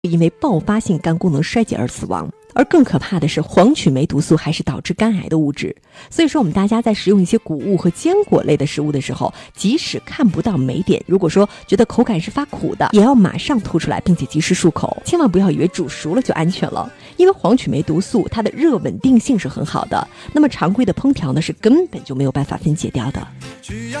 因为爆发性肝功能衰竭而死亡。而更可怕的是，黄曲霉毒素还是导致肝癌的物质。所以说，我们大家在食用一些谷物和坚果类的食物的时候，即使看不到霉点，如果说觉得口感是发苦的，也要马上吐出来，并且及时漱口。千万不要以为煮熟了就安全了，因为黄曲霉毒素它的热稳定性是很好的，那么常规的烹调呢是根本就没有办法分解掉的。